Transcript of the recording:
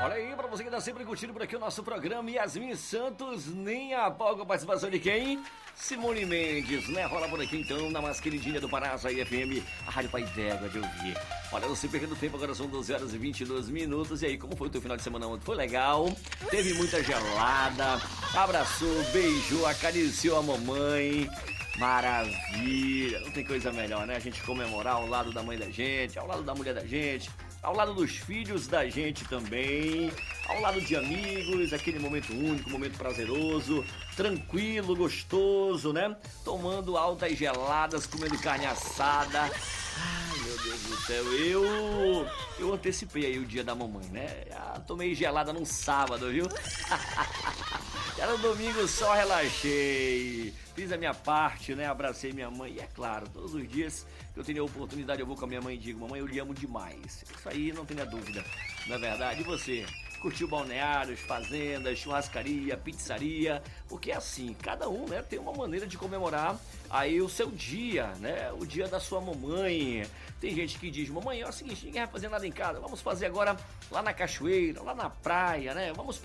Olha aí, pra você que tá sempre curtindo por aqui o nosso programa, Yasmin Santos, nem a pau com a participação de quem? Simone Mendes, né? Rola por aqui então, na mais queridinha do Pará, Açaí FM, a Rádio Pai d'Égua de ouvir. Olha, não sei perdendo tempo, agora são 12 horas e 22 minutos. E aí, como foi o teu final de semana ontem? Foi legal? Teve muita gelada, abraçou, beijou, acariciou a mamãe. Maravilha! Não tem coisa melhor, né? A gente comemorar ao lado da mãe da gente, ao lado da mulher da gente, ao lado dos filhos da gente também, ao lado de amigos, aquele momento único, momento prazeroso, tranquilo, gostoso, né? Tomando altas geladas, comendo carne assada. Ai, meu Deus do céu, eu antecipei aí o dia da mamãe, né? Tomei gelada num sábado, viu? Era no domingo, só relaxei, fiz a minha parte, né? Abracei minha mãe. E é claro, todos os dias que eu tenho a oportunidade, eu vou com a minha mãe e digo: mamãe, eu lhe amo demais. Isso aí não tenha dúvida, não é verdade? E você? Curtiu balneários, fazendas, churrascaria, pizzaria? Porque é assim, cada um, né, tem uma maneira de comemorar aí o seu dia, né? O dia da sua mamãe. Tem gente que diz: mamãe, é o seguinte, ninguém vai fazer nada em casa, vamos fazer agora lá na cachoeira, lá na praia, né? Vamos